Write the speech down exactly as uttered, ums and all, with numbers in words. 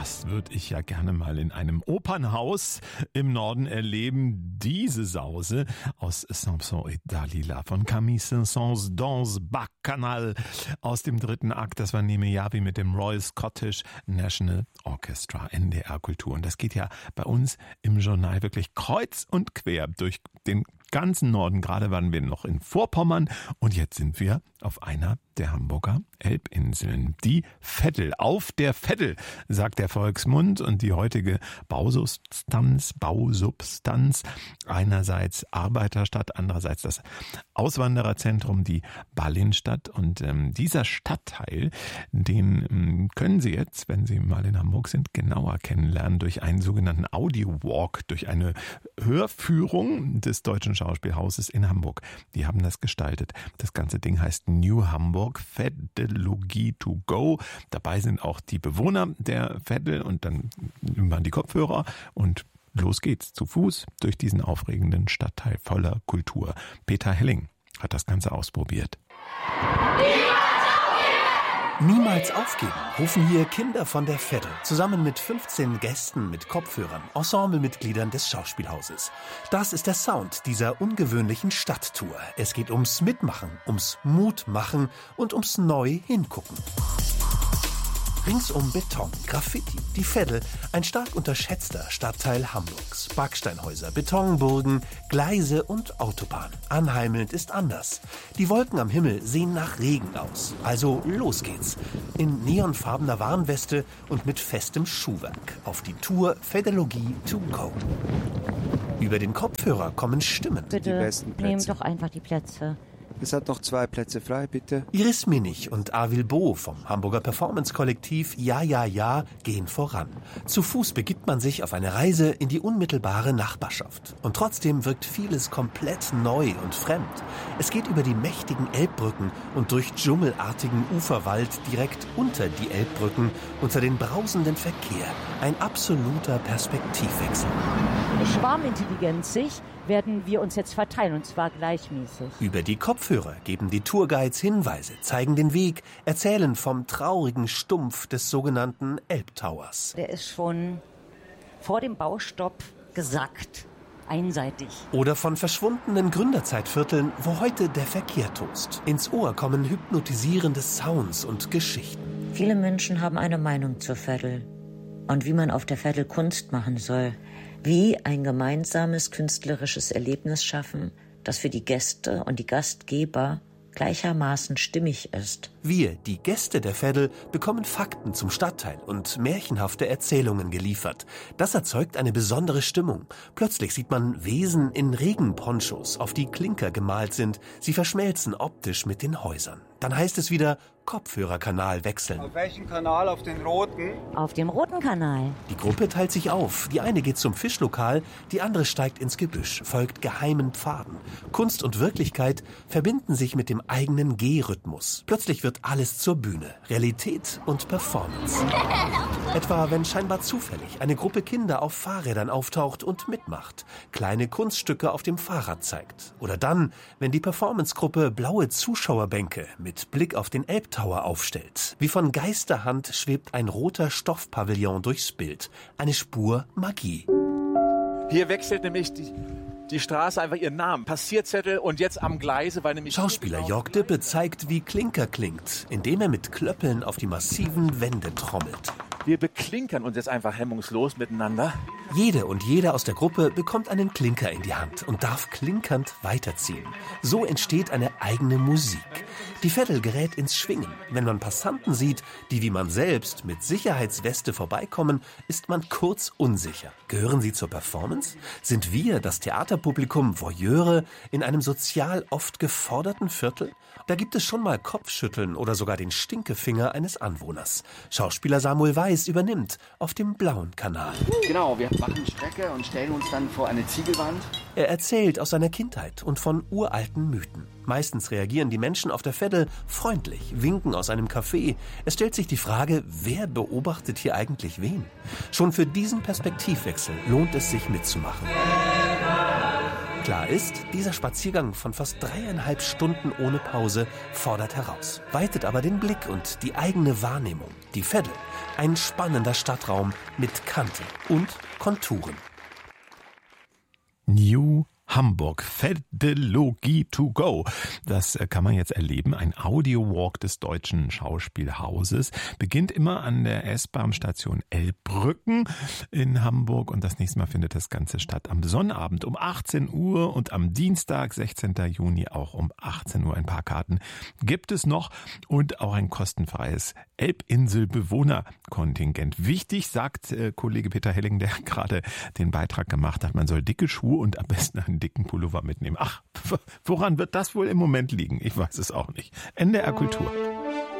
Das würde ich ja gerne mal in einem Opernhaus im Norden erleben. Diese Sause aus Samson et Dalila von Camille Saint-Saëns Danse Bacchanal aus dem dritten Akt. Das war Neeme Yavi mit dem Royal Scottish National Orchestra, N D R Kultur. Und das geht ja bei uns im Journal wirklich kreuz und quer durch den ganzen Norden. Gerade waren wir noch in Vorpommern und jetzt sind wir auf einer der Hamburger Elbinseln. Die Veddel, auf der Veddel, sagt der Volksmund. Und die heutige Bausubstanz, Bausubstanz, einerseits Arbeiterstadt, andererseits das Auswandererzentrum, die Ballinstadt. Und ähm, dieser Stadtteil, den ähm, können Sie jetzt, wenn Sie mal in Hamburg sind, genauer kennenlernen durch einen sogenannten Audio-Walk, durch eine Hörführung des Deutschen Schauspielhauses in Hamburg. Die haben das gestaltet. Das ganze Ding heißt New Hamburg Veddelogie to go. Dabei sind auch die Bewohner der Veddel und dann nimmt man die Kopfhörer und los geht's zu Fuß durch diesen aufregenden Stadtteil voller Kultur. Peter Helling hat das Ganze ausprobiert. Niemals aufgeben, rufen hier Kinder von der Veddel, zusammen mit fünfzehn Gästen mit Kopfhörern, Ensemblemitgliedern des Schauspielhauses. Das ist der Sound dieser ungewöhnlichen Stadttour. Es geht ums Mitmachen, ums Mutmachen und ums neu Hingucken. Ringsum Beton, Graffiti, die Veddel, ein stark unterschätzter Stadtteil Hamburgs. Backsteinhäuser, Betonburgen, Gleise und Autobahn. Anheimelnd ist anders. Die Wolken am Himmel sehen nach Regen aus. Also los geht's. In neonfarbener Warnweste und mit festem Schuhwerk. Auf die Tour Veddelogie to go. Über den Kopfhörer kommen Stimmen. Bitte, die besten Plätze. nehmt doch einfach die Plätze. Es hat noch zwei Plätze frei, bitte. Iris Minich und Avil Bo vom Hamburger Performance-Kollektiv Ja, Ja, Ja gehen voran. Zu Fuß begibt man sich auf eine Reise in die unmittelbare Nachbarschaft. Und trotzdem wirkt vieles komplett neu und fremd. Es geht über die mächtigen Elbbrücken und durch dschungelartigen Uferwald direkt unter die Elbbrücken, unter den brausenden Verkehr. Ein absoluter Perspektivwechsel. Schwarmintelligenzig werden wir uns jetzt verteilen, und zwar gleichmäßig. Über die Kopfhörer geben die Tourguides Hinweise, zeigen den Weg, erzählen vom traurigen Stumpf des sogenannten Elbtowers. Der ist schon vor dem Baustopp gesackt, einseitig. Oder von verschwundenen Gründerzeitvierteln, wo heute der Verkehr tost. Ins Ohr kommen hypnotisierende Sounds und Geschichten. Viele Menschen haben eine Meinung zur Veddel und wie man auf der Veddel Kunst machen soll. Wie ein gemeinsames künstlerisches Erlebnis schaffen, das für die Gäste und die Gastgeber gleichermaßen stimmig ist. Wir, die Gäste der Veddel, bekommen Fakten zum Stadtteil und märchenhafte Erzählungen geliefert. Das erzeugt eine besondere Stimmung. Plötzlich sieht man Wesen in Regenponchos, auf die Klinker gemalt sind. Sie verschmelzen optisch mit den Häusern. Dann heißt es wieder Kopfhörerkanal wechseln. Auf welchen Kanal? Auf den roten? Auf dem roten Kanal. Die Gruppe teilt sich auf. Die eine geht zum Fischlokal, die andere steigt ins Gebüsch, folgt geheimen Pfaden. Kunst und Wirklichkeit verbinden sich mit dem eigenen Gehrhythmus. Plötzlich wird alles zur Bühne. Realität und Performance. Etwa, wenn scheinbar zufällig eine Gruppe Kinder auf Fahrrädern auftaucht und mitmacht, kleine Kunststücke auf dem Fahrrad zeigt. Oder dann, wenn die Performancegruppe blaue Zuschauerbänke mit Blick auf den Elbtower aufstellt. Wie von Geisterhand schwebt ein roter Stoffpavillon durchs Bild. Eine Spur Magie. Hier wechselt nämlich die, die Straße einfach ihren Namen. Passierzettel und jetzt am Gleise, weil nämlich... Schauspieler Jörg Dippe zeigt, wie Klinker klingt, indem er mit Klöppeln auf die massiven Wände trommelt. Wir beklinkern uns jetzt einfach hemmungslos miteinander. Jede und jeder aus der Gruppe bekommt einen Klinker in die Hand und darf klinkernd weiterziehen. So entsteht eine eigene Musik. Die Veddel gerät ins Schwingen. Wenn man Passanten sieht, die wie man selbst mit Sicherheitsweste vorbeikommen, ist man kurz unsicher. Gehören sie zur Performance? Sind wir, das Theaterpublikum, Voyeure in einem sozial oft geforderten Viertel? Da gibt es schon mal Kopfschütteln oder sogar den Stinkefinger eines Anwohners. Schauspieler Samuel Weiß übernimmt auf dem blauen Kanal. Genau, wir machen Strecke und stellen uns dann vor eine Ziegelwand. Er erzählt aus seiner Kindheit und von uralten Mythen. Meistens reagieren die Menschen auf der Veddel freundlich, winken aus einem Café. Es stellt sich die Frage, wer beobachtet hier eigentlich wen? Schon für diesen Perspektivwechsel lohnt es sich mitzumachen. Klar ist, dieser Spaziergang von fast dreieinhalb Stunden ohne Pause fordert heraus, weitet aber den Blick und die eigene Wahrnehmung. Die Veddel, Ein spannender Stadtraum mit Kante und Konturen. New Hamburg, Fädologie to go. Das kann man jetzt erleben. Ein Audiowalk des Deutschen Schauspielhauses beginnt immer an der S-Bahn-Station Elbbrücken in Hamburg und das nächste Mal findet das Ganze statt am Sonnabend um achtzehn Uhr und am Dienstag, sechzehnten Juni auch um achtzehn Uhr. Ein paar Karten gibt es noch und auch ein kostenfreies Elbinsel-Bewohnerkontingent. Wichtig, sagt äh, Kollege Peter Helling, der gerade den Beitrag gemacht hat, man soll dicke Schuhe und am besten einen dicken Pullover mitnehmen. Ach, woran wird das wohl im Moment liegen? Ich weiß es auch nicht. N D R Kultur.